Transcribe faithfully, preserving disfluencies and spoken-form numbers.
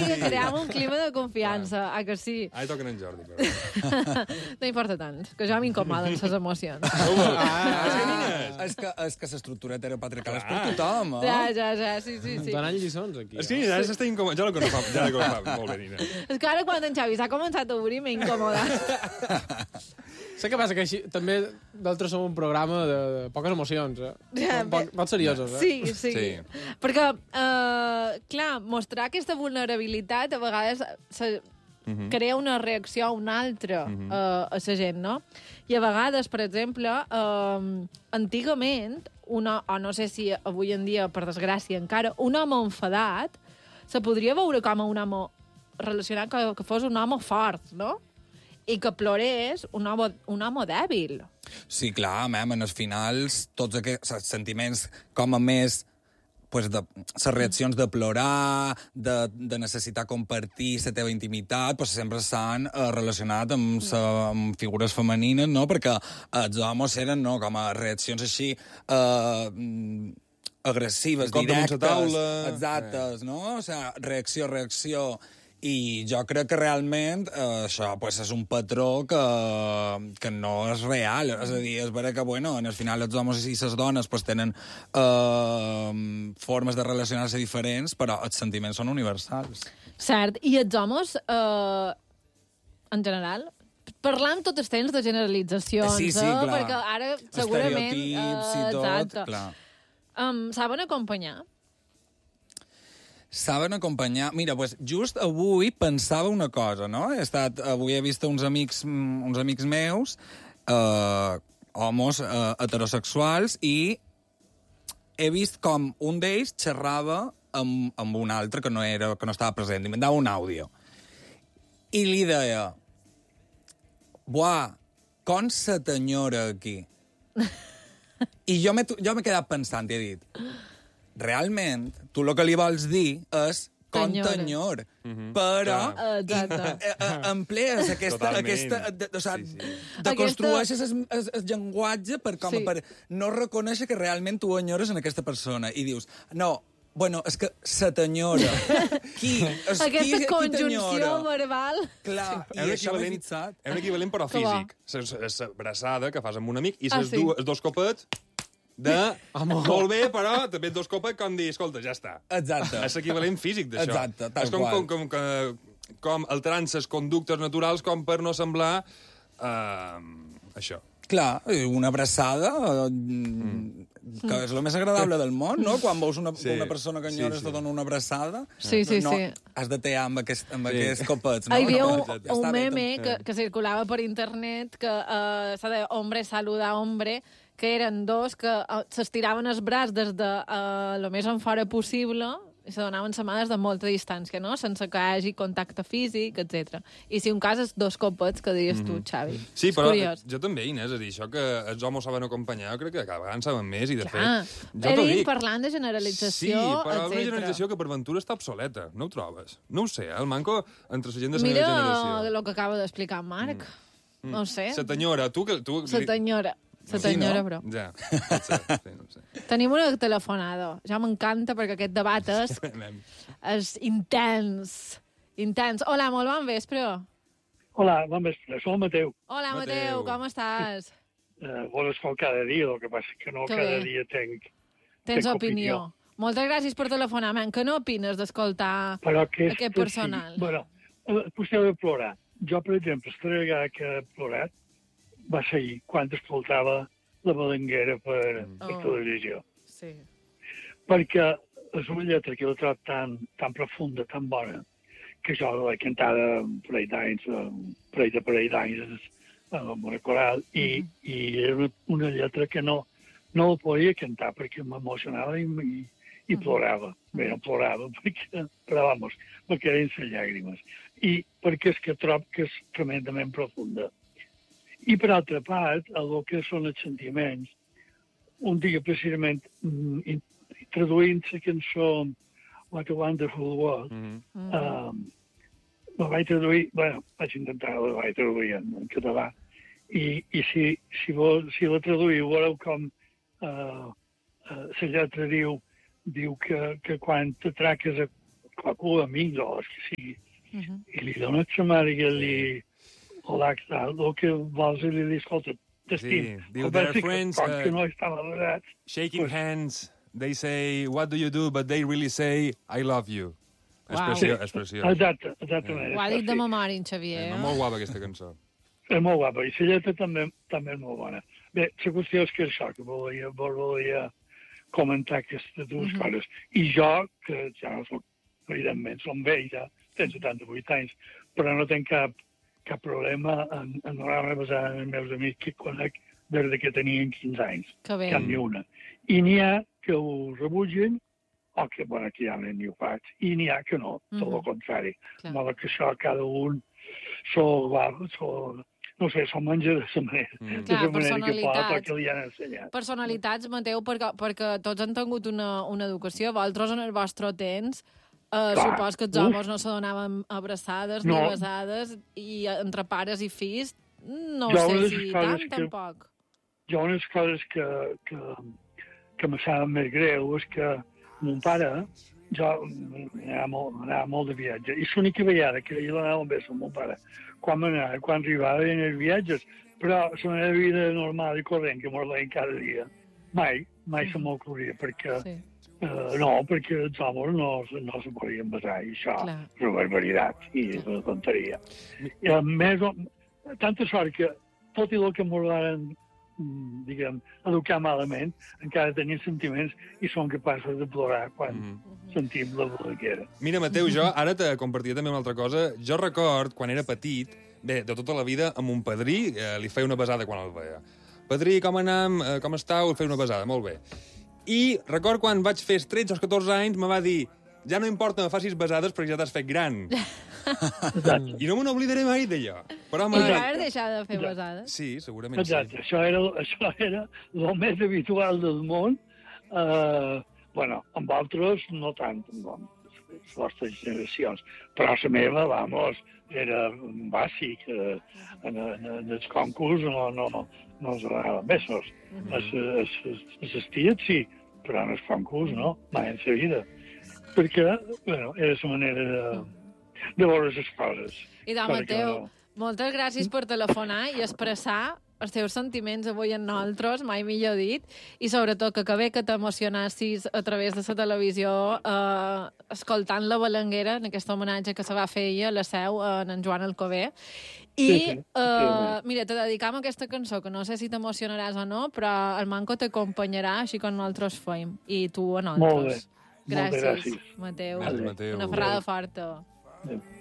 que creem un clima de confiança, ah, que sí? Ara toquen en Jordi, però. No importa tant, que jo m'incomoden les emocions. Ah, és que, és que l'estructura heteropatriarcal és per tothom, eh? Ja, ja, ja, sí, sí, sí. Donant lliçons, aquí. És que Nina, ara s'està incomodant. Ja la conec, ja la conec molt bé, Nina. És que ara quan en Xavi s'ha començat a obrir m'he incomodat. Sé que passa que així, també d'altres som un programa de, de poques emocions, eh? Ja, Som poc, poc seriosos, eh? Sí, sí. Sí. Perquè, uh, clar, mostrar aquesta vulnerabilitat a vegades se, uh -huh. crea una reacció a una altra uh -huh. uh, a la gent, no? I a vegades, per exemple, uh, antigament, una, o no sé si avui en dia, per desgràcia encara, un home enfadat se podria veure com a un home relacionat que, que fos un home fort, no? I que plorés un home, un home dèbil. Sí, clar, mem, en els finals, tots aquests sentiments com a més pues, de les reaccions de plorar, de, de necessitar compartir la teva intimitat, pues, sempre s'han eh, relacionat amb, sa, amb figures femenines, no? Perquè els homes eren no, com a reaccions així eh, agressives, directes, taula. exactes, no? O sigui, reacció, reacció... I jo crec que realment eh, això pues, és un patró que, que no és real. És a dir, és vera que, bueno, en el final els homes i les dones pues, tenen eh, formes de relacionar-se diferents, però els sentiments són universals. Cert. I els homes, eh, en general, parlant tot el temps de generalitzacions, Sí, sí, eh? clar. Perquè ara segurament... Estereotips i tot, exacte. clar. Um, saben acompanyar? Saben acompanyar... Mira, pues, just avui pensava una cosa, no? He estat, avui he vist uns amics, uns amics meus, eh, homes eh, heterosexuals, i he vist com un d'ells xerrava amb, amb un altre que no, era, que no estava present, i m'endava un àudio. I li deia... Buah, com se t'enyora aquí? I jo m'he jo m'he quedat pensant i he dit... Realment, tu el que li vols dir és com t'enyor, Mhm. però Exacte. i, eh, emplees aquesta... Totalment. aquesta de, o sigui, Sí, sí. deconstrueixes el, el, el llenguatge per, com, Sí. per no reconèixer que realment tu enyores en aquesta persona. I dius, no, bueno, és que se t'enyora. Qui? És, Aquesta qui, qui conjunció t'enyora? verbal. Clar, És i un això m'he equivalent, fixat. és un equivalent però Que bo. físic. L'abraçada que fas amb un amic i Ah, ses sí? dues, els dos copets de... Molt bé, però també dos copets com dir, escolta, ja està. Exacte. És l'equivalent físic d'això. Exacte, tal és com, qual. com, com, com, com alterant les conductes naturals com per no semblar uh, això. Clar, una abraçada, eh, mm. que és el més agradable del món, no? Quan veus una, Sí. una persona que enyores Sí, sí. te dona una abraçada, Sí, sí, no, sí. has de tear amb, aquest, amb Sí. aquests copets, no? Hi havia un, No, ja un està bé, meme que, que circulava per internet que uh, s'ha de hombre saluda hombre, que eren dos que uh, s'estiraven els braç des de uh, lo més en fora possible i se donaven la mà des de molta distància, no? Sense que hi hagi contacte físic, etcètera. I si un cas és dos copets, que diries tu, Xavi. Sí, És però curiós. jo també, Inés, és a dir, això que els homes saben acompanyar, jo crec que cada vegada en saben més, i de Clar, fet... he t'ho dit dic. parlant de generalització, Sí, però una etcètera. generalització que per ventura està obsoleta, no ho trobes? No ho sé, eh? el manco entre la gent de la Mira meva generació. el que acaba d'explicar en Marc. Mm. No ho sé. Se t'enyora, tu... Que, tu Se t'enyora. Se t'enyora, no? bro. Ja, pot ser, sí, no ho sé. Tenim una telefonada. Ja m'encanta perquè aquest debat és, Anem. és intens. Intens. Hola, molt bon vespre. Hola, bon vespre, soc el Mateu. Hola, Mateu, Mateu. com estàs? Uh, vos escolto cada dia, el que passa que no Que cada bé. dia tenc... Tens tenc opinió. Moltes gràcies per telefonar, man. Què no opines d'escoltar Però que és aquest que personal? Sí. Bueno, eh, vostè ha de plorar. Jo, per exemple, la vegada que he plorat va ser ahir, quan escoltava la balanguera per, mm. per Oh. televisió. Sí. Perquè és una lletra que jo la trobo tan, tan profunda, tan bona, que jo l'he cantada un parell d'anys, un parell de parell d'anys amb una coral, i, Mhm. i era una, una lletra que no, no la podia cantar perquè m'emocionava i, i, i plorava. Bé, no plorava, perquè, però vamos, perquè eren les llàgrimes. I perquè és que trob que és tremendament profunda. I per altra part, el que són els sentiments, un dia precisament mm, in- traduint la cançó What a Wonderful World, Mhm. Mm. um, la vaig traduir, bueno, vaig intentar, la vaig traduir en, en català, i, i si, si, vol, si la traduïu, veureu com uh, uh, la lletra diu, diu que, que quan t'atraques a, qualcú, amic o el que sigui, Uh -huh. i li dones la mare que li... Hola, què tal? El que vols i li dius, escolta, t'estim. Sí, diu, El there are bàsic, friends, com uh, que no estan adorats, Shaking pues, hands, they say, what do you do? But they really say, I love you. És Uau. preciós, és preciós. exacte, exactament. Ho ha dit de Sí. memòria, en Xavier. És Eh? molt guapa, aquesta cançó. És molt guapa, i la lletra també, també és molt bona. Bé, la qüestió és que això, que volia, volia comentar aquestes dues Mhm. coses. I jo, que ja no soc, evidentment, som vell, ja, tenc setanta-vuit anys, però no tinc cap, cap problema en, en donar-me basar en els meus amics que conec des de que tenien quinze anys, Que bé. cap ni una. I n'hi ha que ho rebutgen, o que, bueno, que ja ni ho faig, i n'hi ha que no, tot Mhm. el contrari. Clar. Mola que això, cada un, s'ho guarda, s'ho... No sé, s'ho menja de la manera, Mm. de Clar, la manera que pot, personalitat. o que li han ensenyat. Personalitats, Mateu, perquè, perquè tots han tingut una, una educació. Vosaltres, en el vostre temps, eh, Clar. supos que els Uf. homes no se donaven abraçades No. ni besades, i entre pares i fills, no Jo sé una de si les tant, coses que- tampoc. Jo unes coses que, que, que me saben més greu és que mon pare, jo anava molt, anava molt de viatge, i l'única vegada que ell anava un bes amb mon pare, quan m'anava, quan arribava en els viatges, però la meva vida normal i corrent que mos veiem cada dia, mai, mai se m'ocorria, perquè Sí. Uh, no, perquè els homes no, no se podien besar, i això Clar. és una barbaritat, i és una tonteria. I a més, tanta sort que, tot i el que ens van, mm, diguem, educar malament, encara tenim sentiments i som capaços de plorar quan Mhm. sentim la bolaquera. Mira, Mateu, jo ara te compartia també una altra cosa. Jo record, quan era petit, bé, de tota la vida, amb un padrí, eh, li feia una besada quan el veia. Padrí, com anam? Eh, com estàu? El feia una besada, molt bé. I record quan vaig fer els tretze o els catorze anys, me va dir, ja no importa, me facis besades perquè ja t'has fet gran. Exacte. I no me n'oblidaré mai d'allò. Però, I mai... vas deixar de fer Exacte. besades? Sí, segurament Exacte, sí. això era, això era el més habitual del món. Uh, bueno, amb altres no tant, amb les vostres generacions, però la meva, vamos, era bàsic. Uh, en, en, en els concurs no, no, no els donaven besos. Mhm. Els, els, els, els estiets sí, però en els concurs no, mai en la vida. Perquè, bueno, era la manera de, de veure les coses. I de Perquè Mateu, no- moltes gràcies per telefonar i expressar els teus sentiments avui en nosaltres, mai millor dit, i sobretot que, que bé que t'emocionassis a través de la televisió eh, escoltant la Balanguera en aquest homenatge que se va fer ahir a la seu en en Joan Alcover. I, Sí, sí, eh, efectivament. mira, te dedicam a aquesta cançó, que no sé si t'emocionaràs o no, però el Manco t'acompanyarà així com nosaltres feim, i tu a nosaltres. Molt bé. Moltes gràcies. Mateu. Gràcies, Mateu. Una ferrada forta. Adéu.